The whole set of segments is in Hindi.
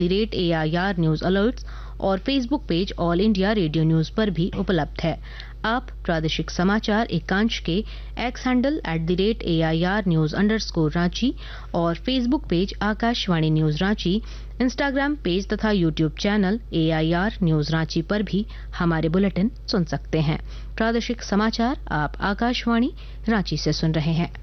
AIR न्यूज अलर्ट्स और Facebook page all India radio news पर भी उपलब्ध है। आप प्रादेशिक समाचार एकांश के x handle @AIR news _Ranchi और Facebook page Akashvani news Ranchi, Instagram page तथा YouTube channel AIR news Ranchi पर भी हमारे बुलेटिन सुन सकते हैं। प्रादेशिक समाचार आप आकाशवाणी रांची से सुन रहे हैं।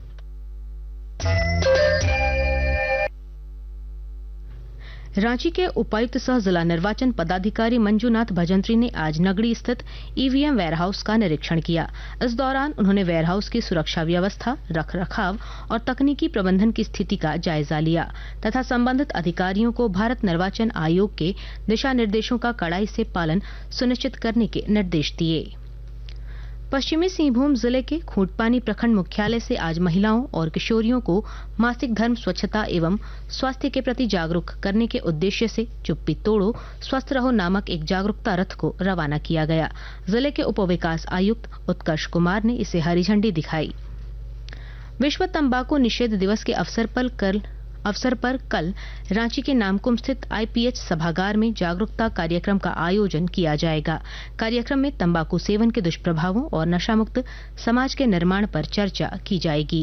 रांची के उपायुक्त सह जिला निर्वाचन पदाधिकारी मंजूनाथ भजंत्री ने आज नगड़ी स्थित ईवीएम वेयरहाउस का निरीक्षण किया। इस दौरान उन्होंने वेयरहाउस की सुरक्षा व्यवस्था, रखरखाव और तकनीकी प्रबंधन की स्थिति का जायजा लिया तथा संबंधित अधिकारियों को भारत निर्वाचन आयोग के दिशा निर्देशों का कड़ाई से पालन सुनिश्चित करने के निर्देश दिए। पश्चिमी सिंहभूम जिले के खूंटपानी प्रखंड मुख्यालय से आज महिलाओं और किशोरियों को मासिक धर्म, स्वच्छता एवं स्वास्थ्य के प्रति जागरूक करने के उद्देश्य से चुप्पी तोड़ो स्वस्थ रहो नामक एक जागरूकता रथ को रवाना किया गया। जिले के उप विकास आयुक्त उत्कर्ष कुमार ने इसे हरी झंडी दिखाई। विश्व तंबाकू निषेध दिवस के अवसर पर कल रांची के नामकुम स्थित IPH सभागार में जागरूकता कार्यक्रम का आयोजन किया जाएगा। कार्यक्रम में तंबाकू सेवन के दुष्प्रभावों और नशामुक्त समाज के निर्माण पर चर्चा की जाएगी।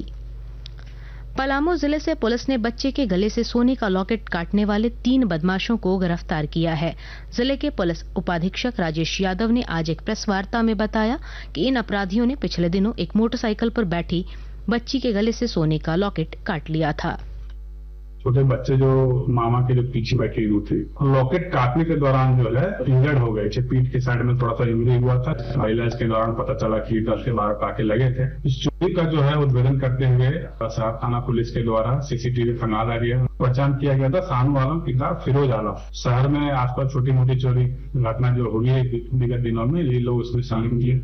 पलामू जिले से पुलिस ने बच्चे के गले से सोने का लॉकेट काटने वाले 3 बदमाशों को गिरफ्तार किया है। जिले के पुलिस उपाधीक्षक राजेश यादव ने आज एक प्रेस वार्ता में बताया कि इन अपराधियों ने पिछले दिनों एक मोटरसाइकिल पर बैठी बच्ची के गले से सोने का लॉकेट काट लिया था। छोटे बच्चे जो मामा के जो पीछे बैठी हुई थी, लॉकेट काटने के दौरान जो है इंजर्ड हो गए थे। पीठ के साइड में थोड़ा सा इंजरी हुआ था। इलाज के दौरान पता चला कि 10 से 12 टाके लगे थे। इस चोरी का जो है उद्भेदन करते हुए शहर थाना पुलिस के द्वारा CCTV खंगाल आ रही है। पहचान किया गया था सानू आलम पिता फिरोज आलम। शहर में आसपास छोटी मोटी चोरी घटना जो हुई है विगत दिनों में, ये लोग उसमें शामिल किए।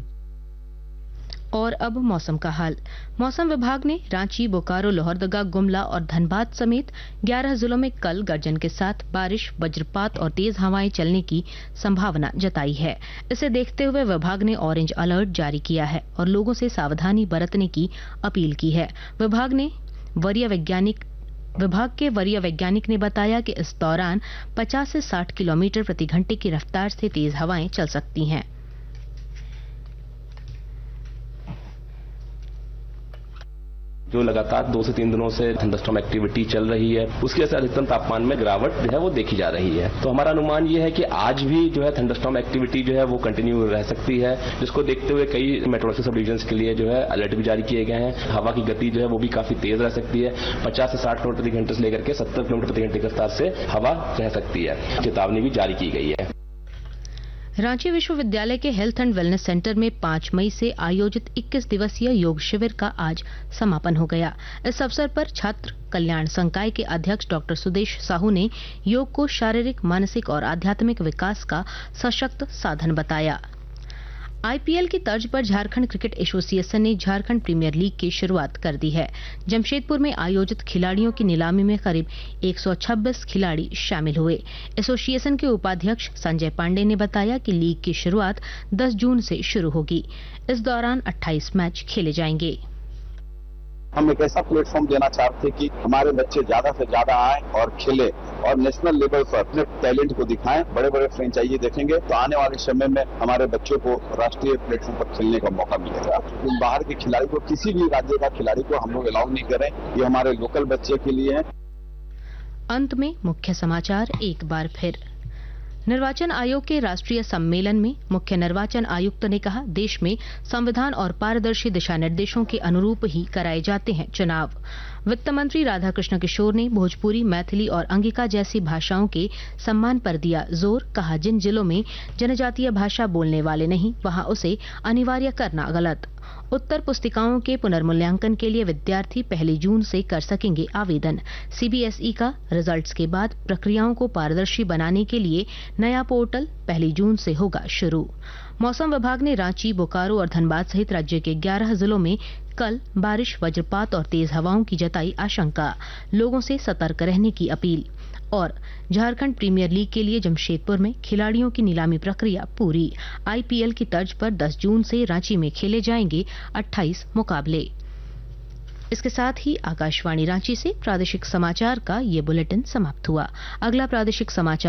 और अब मौसम का हाल। मौसम विभाग ने रांची, बोकारो, लोहरदगा, गुमला और धनबाद समेत 11 जिलों में कल गर्जन के साथ बारिश, वज्रपात और तेज हवाएं चलने की संभावना जताई है। इसे देखते हुए विभाग ने ऑरेंज अलर्ट जारी किया है और लोगों से सावधानी बरतने की अपील की है। विभाग के वरीय वैज्ञानिक ने बताया कि इस दौरान 50 से 60 किलोमीटर प्रति घंटे की रफ्तार से तेज हवाएं चल सकती हैं। जो लगातार 2 से 3 दिनों से थंडरस्टॉर्म एक्टिविटी चल रही है, उसकी वजह से अधिकतम तापमान में गिरावट जो है वो देखी जा रही है। तो हमारा अनुमान ये है कि आज भी जो है थंडरस्टॉर्म एक्टिविटी जो है वो कंटिन्यू रह सकती है, जिसको देखते हुए कई मेट्रोलॉजी सब डिवीजन के लिए जो है अलर्ट भी जारी किए गए हैं। हवा की गति जो है वो भी काफी तेज रह सकती है। 50 से 60 किलोमीटर प्रति घंटे से लेकर के 70 किलोमीटर प्रति घंटे की रफ्तार से हवा रह सकती है। चेतावनी भी जारी की गई है। रांची विश्वविद्यालय के हेल्थ एंड वेलनेस सेंटर में 5 मई से आयोजित 21 दिवसीय योग शिविर का आज समापन हो गया। इस अवसर पर छात्र कल्याण संकाय के अध्यक्ष डॉक्टर सुदेश साहू ने योग को शारीरिक, मानसिक और आध्यात्मिक विकास का सशक्त साधन बताया। IPL की तर्ज पर झारखंड क्रिकेट एसोसिएशन ने झारखंड प्रीमियर लीग की शुरुआत कर दी है। जमशेदपुर में आयोजित खिलाड़ियों की नीलामी में करीब 126 खिलाड़ी शामिल हुए। एसोसिएशन के उपाध्यक्ष संजय पांडे ने बताया कि लीग की शुरुआत 10 जून से शुरू होगी। इस दौरान 28 मैच खेले जाएंगे। हम एक ऐसा प्लेटफॉर्म देना चाहते हैं कि हमारे बच्चे ज्यादा से ज्यादा आएं और खेलें और नेशनल लेवल पर अपने टैलेंट को दिखाएं। बड़े बड़े फ्रेंचाइजी देखेंगे तो आने वाले समय में हमारे बच्चों को राष्ट्रीय प्लेटफॉर्म पर खेलने का मौका मिलेगा। बाहर के खिलाड़ी को, किसी भी राज्य का खिलाड़ी को हम लोग अलाउ नहीं करें। ये हमारे लोकल बच्चे के लिए है। अंत में मुख्य समाचार एक बार फिर। निर्वाचन आयोग के राष्ट्रीय सम्मेलन में मुख्य निर्वाचन आयुक्त ने कहा, देश में संविधान और पारदर्शी दिशा निर्देशों के अनुरूप ही कराए जाते हैं चुनाव। वित्त मंत्री राधाकृष्ण किशोर ने भोजपुरी, मैथिली और अंगिका जैसी भाषाओं के सम्मान पर दिया जोर। कहा, जिन जिलों में जनजातीय भाषा बोलने वाले नहीं, वहां उसे अनिवार्य करना गलत। उत्तर पुस्तिकाओं के पुनर्मूल्यांकन के लिए विद्यार्थी 1 जून से कर सकेंगे आवेदन। CBSE का रिजल्ट्स के बाद प्रक्रियाओं को पारदर्शी बनाने के लिए नया पोर्टल 1 जून से होगा शुरू। मौसम विभाग ने रांची, बोकारो और धनबाद सहित राज्य के 11 जिलों में कल बारिश, वज्रपात और तेज हवाओं की जताई आशंका। लोगों से सतर्क रहने की अपील। और झारखंड प्रीमियर लीग के लिए जमशेदपुर में खिलाड़ियों की नीलामी प्रक्रिया पूरी। IPL की तर्ज पर 10 जून से रांची में खेले जाएंगे 28 मुकाबले। इसके साथ ही आकाशवाणी रांची से प्रादेशिक समाचार का ये बुलेटिन समाप्त हुआ। अगला प्रादेशिक समाचार